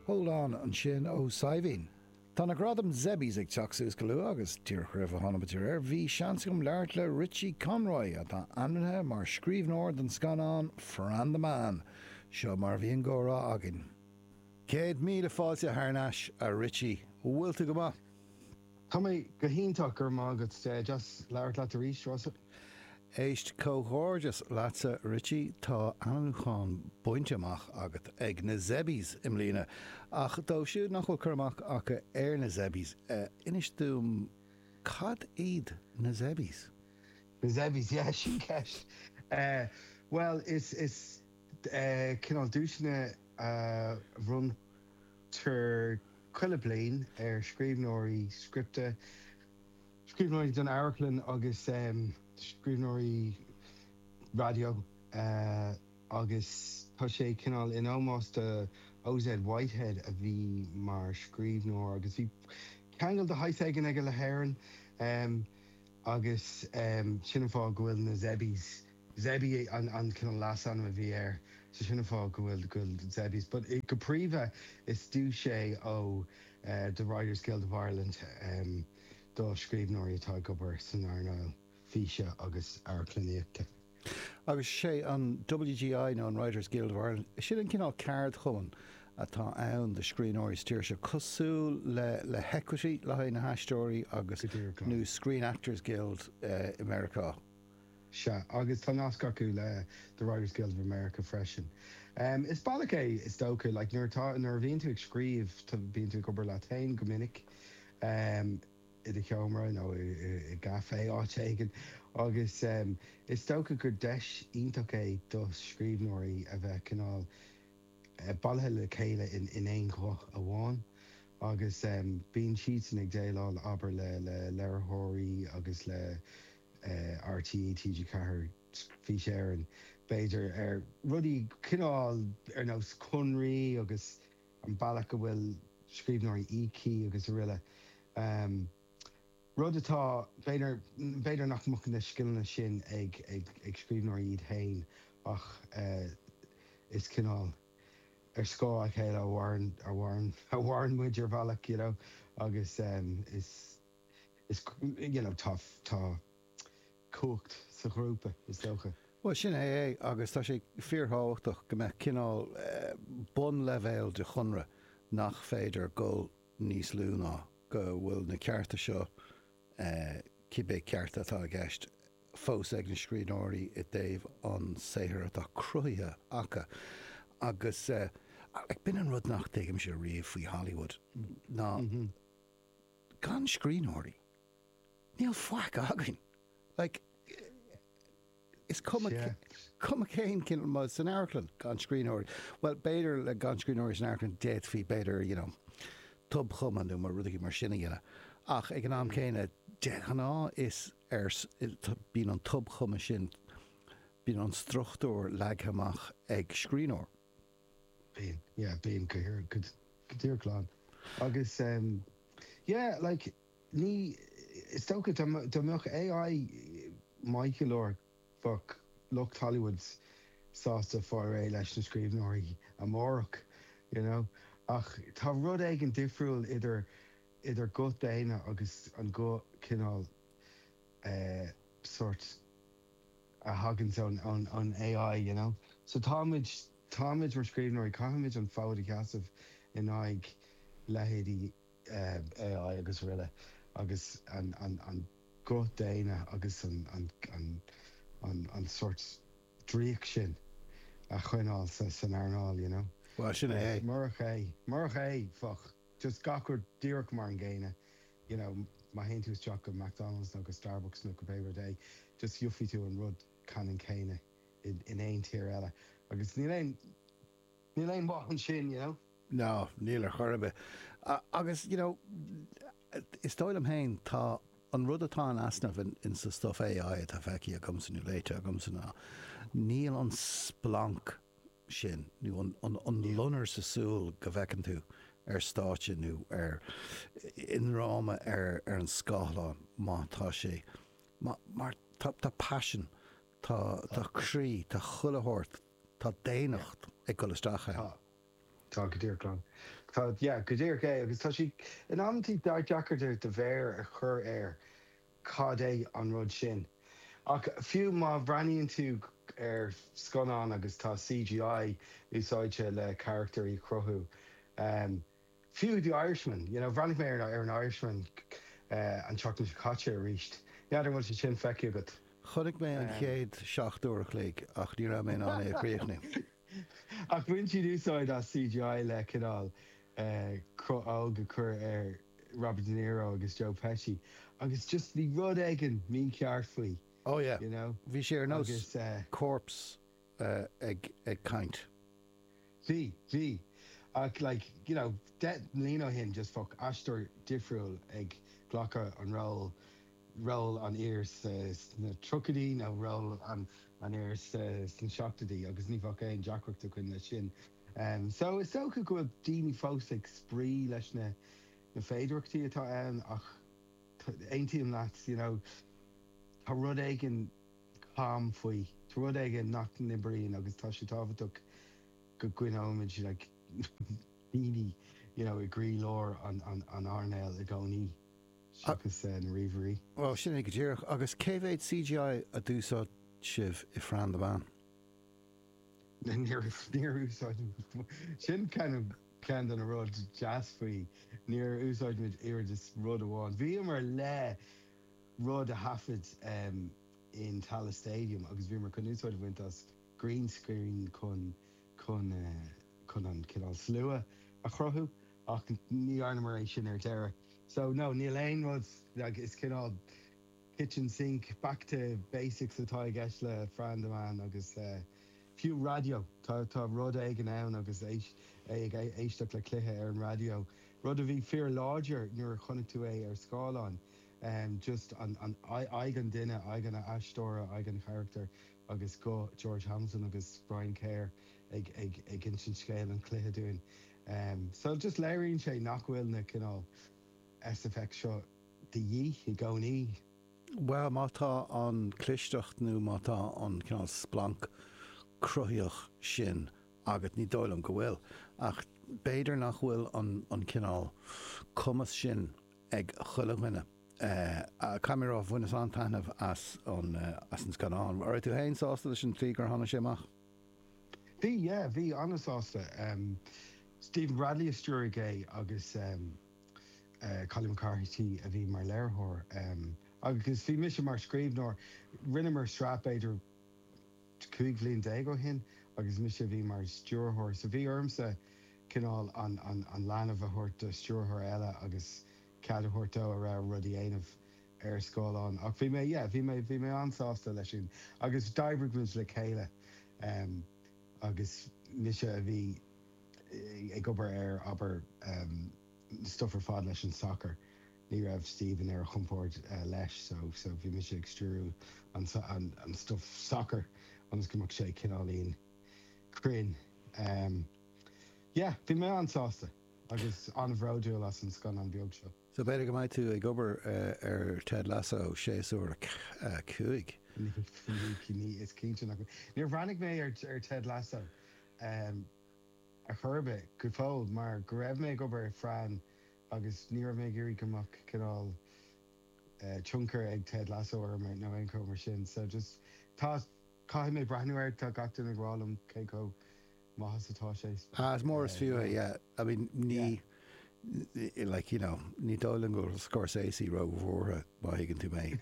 Hold an sin ó Saivin. Tá na gradam zebis ag teachsús go luú agus tír chuibh a hanabatir bhí seansagam leart le Richie Conroy a tá anrathe mar scríbhneoir den scanán Fran the Man, seo mar bhíon górá agin. 100,000 fáilte tharnais a Richie, bhfuilta go maith? Tá mé go híntaach gur mágad just leart leat a rís Rosa. Éist cóhórjas lása Richie tá anúcháin buinteach agat ag na zebis im lína ach dó siúd nach bhfuil chumach acha na zebis. Inis dúm cad iad na zebis? Na zebis, yeah, sin ceist. Well, is cinál dúisina run tar chuile bliain scríbhneoirí scripte, scríbhneoirí don Airclan agus scríbhneoirí radio agus tá sé cinál in almost OZ Whitehead a bhí mar scríbhneoir agus bhí ceangail de haitheigen ag le héireann agus sinna fá go bhfuil na zebis zebi an cinál lasan a bhí so sinna fá go bhfuil zebis but go príomha is dú sé ó the Writers Guild of Ireland dó scríbhneoirí atá gobar san Airnáil Físe agus Airclaíochta. Agus sé an WGI nó an Writers Guild of Ireland, sin an cinál card chuan atá ann de scríbhneoirí tíir se cosúil le hecuití le na haistóirí agus nó Screen Actors Guild America. Se agus tá nasca acu le the Writers Guild of America freisin. Is bailach is dócha like nuair bhíonn tú ag scríomh tá bíonn tú gobar le tain go minic I cheomra nó I gafé áitéigen agus is dócha gur deis ionach é do scríbhneoirí a bheith cinál bailthe le chéile in éon chloch a bháin agus bíonn siad san ag déileáil aber le leirthirí agus le RTE TG4 fí séan beidir rudí cinál nós conraí agus an bailach go bhfuil scríbhneoirí ící agus riile. Rud atá beidir nach muchan na sciilna sin ag scríbhneoirí iad hain ach is cinál scá a chéile a bhhain muidir bhealach, you know, agus is tá cócht sa grúpa is dócha. Well, sin é agus tá sé fíorthóchtach go mbeidh cinál bun levéil de chunra nach féidir go níos lú ná go bhfuil na cearta seo cibé cearta atá a gceist fós ag na scríbhneoirí I dtaobh an saothar atá cruthaithe acha agus ag bin an rud nach dtéigim sé riamh faoi Hollywood ná gan scríbhneoirí níl fuaic againn like is cum a céin cin má san Airclan gan scríbhneoirí. Well, beidir le gan scríbhneoirí san Airclan déad fhí beidir, you know, tub chumanú mar rudaí mar sinna dhéanana. Ach ag an am céine dechaná is bíon an tub chuma sin bíon an struchtúir leaghamach ag scríbhneoir. Bíon go dtíorláán. Agus like ní is tócha tá AI Michael or fuck Lucht Hollywoods sásta fáir leis na scríbhneoirí amórach, you know. Ach tá rud ag an difriúil idir go déine agus an go cinál sort a hagans on AI, you know. So táid mar scríbhneoirí caiimiid an fád ceasamh in aig lehéadí AI agus riile agus an go déine agus an sort dríoch sin a chuineáil san Airnáil, you know. Well, sin é. Marach é fach just gachar díreach mar an ggéine, you know, má haon tú teach go McDonald's nó go Starbucks nó go Paper Day, just dheofaí tú an rud canan céine in éon tír eile. Agus níl éon báhan sin, you know. No, níl ar chorbe. Agus, you know, is dóilm hain tá an rud atá an asnamh in sa stuff AI atá feici a gomsanú léite a gomsanná. Níl an splank sin, nu an lunar sa súl go bhecinn tú státe nu inráma an scáláin má tá sé. Mar tá passion, tá crí, tá chulathirt, tá déanacht ag go isteach. tá go dtíorlán. Tá go dtíor é agus tá si in antí dar Jackar de bhéir a chur cad é an rud sin. Ach fiú má bhraíonn tú scanán agus tá CGI úsáidte le characterí crothú. Fiú the Irishman, bhranig mé ar an Irishman an teachtain caite a ríist. Neadidir mu sin feici agat. Chunig mé an chéad 7 léig ach ní ra mé an é chríochnaí. Ach bhain siad úsáid a CGI le cinál ága chur ar Robert De Niro agus Joe Pesci. Agus just bhí rud aigen mí ceart faoi. Oh yeah. Bhí sé ar nós corpse ag caint. Bhí. Ach líno hin just fuck astor difriúil ag ghlacha an roll an ears na trucadí nó roll an ears san seachtaí agus ní bhac éon Jackreachta chun na sin. So is so go daoine fós ag sprí leis na féidireachtaí atá ann ach aontíim leat, tá rud éigen calm faoi, tá rud éigen nach nibrín agus tá sé táhaach go gcuinóid le daoine i grí lór an Arnéil i gcónaí seachas na riomhairí. Well, sin go dtíoch agus céhhéad CGI a dúsá sibh i Fran de Ban. Níor úsáid sin cean an a rud jazz faoi níor úsáidmid ar just rud amháin. Bhí mar le rud a hafid in Tallaght Stadium agus bhí mar chun úsáid bhaint as green screen chun an cinál slua a chrothú ach ní arna mar é sin ar deire. So no, níl aon rud is cinál kitchen sink back to basics atá gceist le Fran de Man agus fiú radio tá rud éigen ann agus éisteach le cluiche ar an radio. Rud a bhí fear láidir nuair chunig tú ar scáilán. Just an aigen duine, aigen a aistóra, aigen character agus go George Hamilton agus Brian Kerr ag sin scéil an cluiche dúin. So just léiríonn sé nach bhfuil na cinál SFX seo de dhí I gcónaí. Well, mátá an clisteacht nó mátá an cinál splanc cruthaíoch sin agat ní dóilm go bhfuil ach béidir nach bhfuil an cinál cumas sin ag chuilehuine. Camerá bhuinas antainmh as an scanán. Ar tú hain sásta leis an trígur hána séach? Bhí anasásta. Stephen Bradley is stúrigé agus Colin McCarthy a bhí mar léirthóir. Agus bhí mis mar scríbnóir rinne mar strapéidir 2 bhliain déag ó hin agus mis bhí mar stúrthóir. So bhí ormsa cinál an leanamh a thuirt stúrthóir eile agus Cada Horto a ra rudí aanamh ar scáilán. Ach bhí mé ansásta leis sin. Agus d'oibrigús le chéile agus mise a bhí ag obair ar aber stuffar fad leis an soccer. Ní raibh Stephen ar chumpórt leis, so bhí mise ag stúrú an stuff soccer agus go sé cinálíon crin. Bhí mé ansásta agus an bhródú as an scan an beag seo. So beidir go maiid tú ag obair ar Ted Lasso 6 uair 5. Is cínte nach. Níor bhranig mé ar Ted Lasso a churbe go fód mar go raibh mé go obair Fran agus níor mé gurí goach cinál chunker ag Ted Lasso ar mé nó aon mar sin. So just tá cai mé breithniúir tá gachtain ag rálam céco maithas atá sé. It's more as few, yeah. I mean, ní dóilm go Scorsese ro bhórtha má higann tú mé.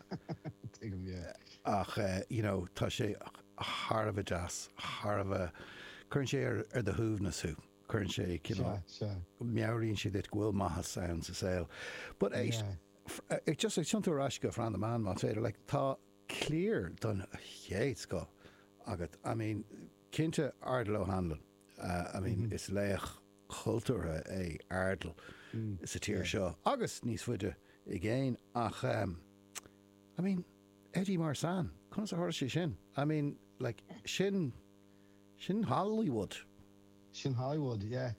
Ach, tá sé thar a jazz, chuann sé ar de thuúhnasú, chuann sé meabhríonn si dit bhfuil maithas sounds a saoil. But ag just ag siúntú ráisce Fran de Man má féidir, tá clear don chéad go agat. I mean, cinnte ardal ó handlan. I mean, is léach cultúra é ardal is a tíir seo. Agus níos fuide I ggéin ach, I mean, Eddie Marsan, chun sa thuir sé sin. I mean, sin Hollywood. Sin Hollywood, yeah.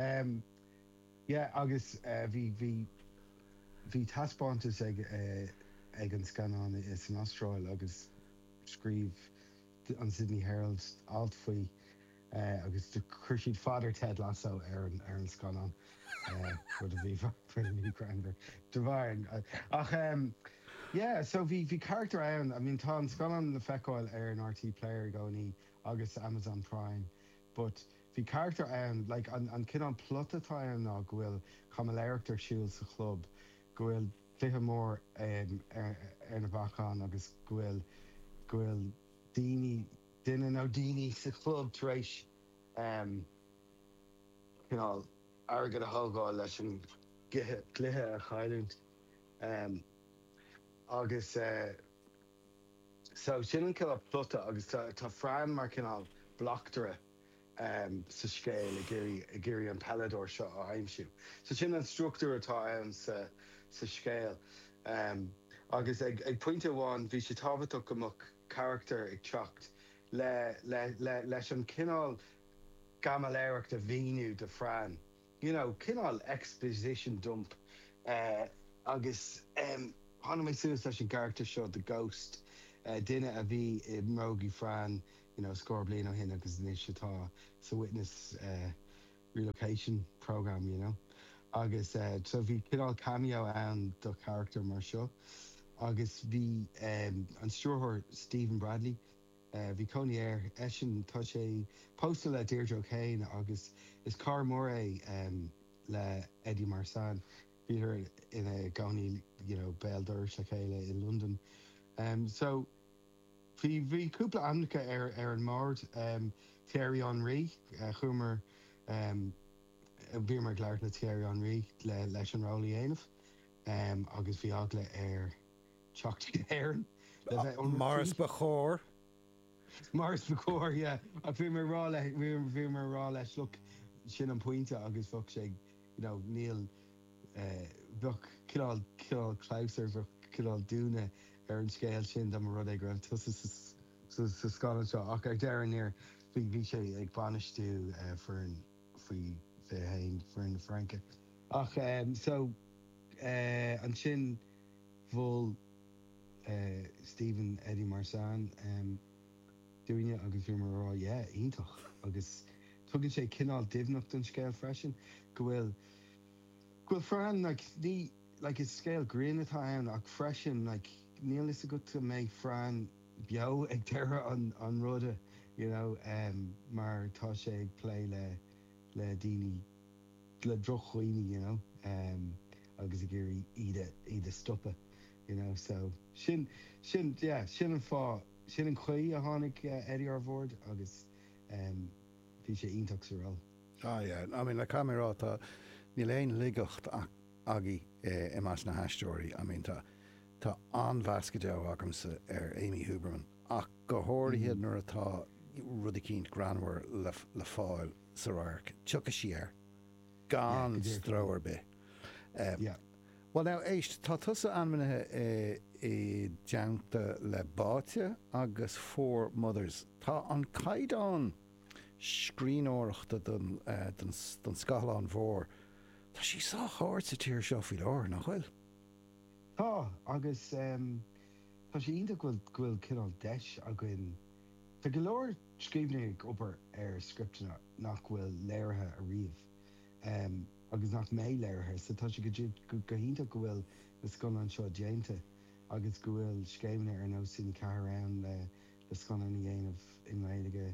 Agus bhí taspáintas ag an scanán is an Astráil agus scríb an Sydney Herald alt faoi agus de chuisiad father Ted Lasso ar an scanán for the Viva for the new Cranberry. Divine. Yeah, so vi character ann. I mean, tá scanán na feicáil ar an RT player gcónaí agus Amazon Prime, but vi character ann like an cinan plot atá ann ná gohfuil camaléireachtar siúil sa club, gohfuil cluiche mór ar na bhacán agus gohfuil duine nó daoine sa club tar éis cinál agad a thógáil leis an cluiche a chailúnt. Agus so sin an cill plota agus tá Fran mar cinál blachtere sa scéil a géirí an pelador seo a aimimsú. So sin an struchtúr atá ann sa scéil. Agus ag pointe bháin bhí sé tábhaach gomach character ag teacht leis an cinál gamaléireacht a bhíniú de Fran. You know, cinál exposition dump agus hána mé suas leis an character seo the Ghost duine a bhí I mrógaí Fran, you know, scór bliain ó hin agus níos setá sa witness relocation program, you know. Agus so bhí cinál cameo ann do character mar seo. Agus bhí an stúrthóir Stephen Bradley, bhí Coney Air eisian tá sé postal le Deirdre O'Kane agus is car mór le Eddie Marsan bhí ina gcónaí, you know, Beldur le chéile in London. So bhí cúpla amnacha ar an mórd Thierry Henry chumer bhí mar gglair le Thierry Henry leis an rálaí aanamh agus bhí agla ar teacht éireann Mars Bachor. Mars Bachor, yeah. A bhí mar rá leis look sin an pointe agus bhog sé, you know, níl bhog cinál Clouser bhog cinál dúna ar an scéil sin am rud ag raibh sa scalan seo ach ag dearan níor bhí sé ag banistú faoi hain faoin na Franca. Ach so an sin bhfuil Stephen Eddie Marsan dúine agus bhí mar rá, yeah, ítach agus tugann sé cinál dimhnacht an scéil freisin go bhfuil Fran like is scéil grian atá ann ach freisin like níl is a go to méid Fran beo ag deire an ruda, you know, mar tá sé ag play le daoine le drochuoine, you know, agus a géirí iad stoppa, you know, so sin an fá sin an chuí a tháinig Eddie Arvord agus bhí sé ionach sa rá. Ah, yeah. I mean, le camera tá níl éon ligacht agé I más na haistóirí. I mean, tá anmhascadeo agamsa ar Amy Huberman ach go háirithe nuair atá rudí cínt granmhar le fáil sa ráirc. Tucha sí ar gan stróir be. Well, now, éist, tá tusa anmhaithe I deanta le báite agus Four Mothers. Tá an caighdeán scríóireachta don scáilán mhór. Tá sí sa háir sa tíir seo faoi leir nach bhfuil? Tá, agus tá sé ionta gfuil cinál deis a gin. Tá go leir scríbneigh obair ar scriptena nach bhfuil léirithe a riamh. Agus nach mé léirithe, so tá sé go ionta go bhfuil na scanán seo déanta agus go bhfuil scéimne ar nó sin ceathair ann le scanán I dhéanamh in réilige.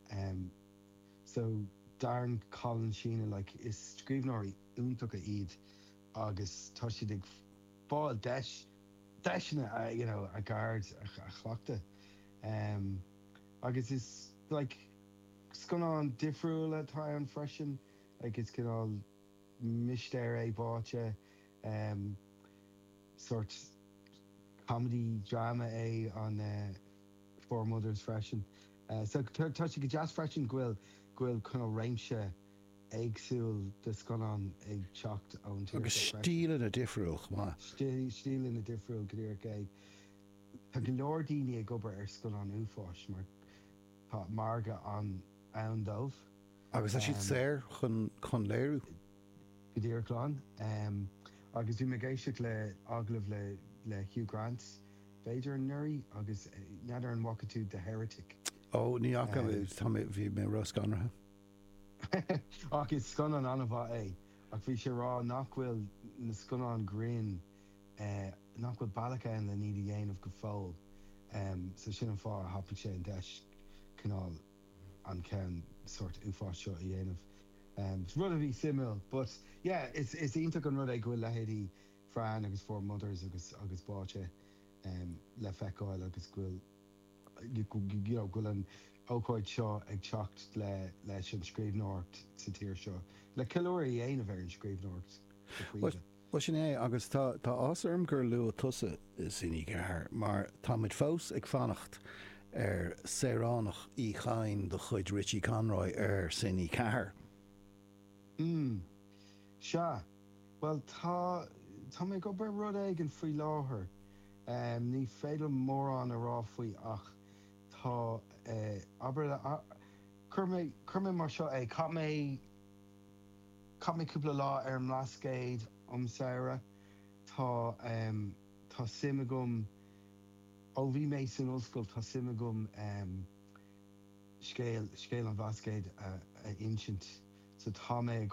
So darn Colin Sheena like is scríbneoirí úntacha iad agus tá si ag fáil deisina you know, a gard a chhlachta. Agus is like scanán difriúil atá an freisin, like it's cinál mistéir báte sort comedy drama on Four Mothers freisin. So tá si go jazz freisin gfuil cinál réimse éagsúil de scanán ag teacht ón tír. Agus stíl a difriúil, má. Stíl in a difriúil go dtír cé. Tá go leor daoine ag obair ar scanán úfáis mar tá marga an dómh. Agus tá siad séir chun léirú? Go dtír chláán. Agus bhí me géisteach le aglah le Hugh Grant, Beidir an Nuri, agus neadar an Walkatú the Heretic. Ó ní acha tá bhí mé ros ganrathe. Ach is scon an anmha é ach bhí sé rá nachhfuil na scon an green nachhfuil bailachcha an le ní dhéanamh go fáil so sin an fá happa sé an deis canál an cean sort uá seo i dhéanamh rud a bhí simil but yeah is ionach an rud é gohfuil lehéadí Fran agus Four Mothers agus báte le feicáil agus gohfuil gohfuil an ócáid seo ag teacht leis an scríbhneoirt sa tír seo. Le cilóirí dhéanamh ar an scríbhneoirt. Well sin é agus tá asarm gur lu tusa is inní gethir, mar tá muid fós ag fannacht ar séránach í chain do chuid Richie Conroy ar sinní cethir. Se, well tá mé go bar rud ag an faoi láthair. Ní féidir mór an a rá faoi ach tá chur mé mar seo é cap mé cúpla lá ar an lascéid saoire tá simigum ó bhí mé san ollscoil tá simigum scéal an bhascéid a insint so tá mé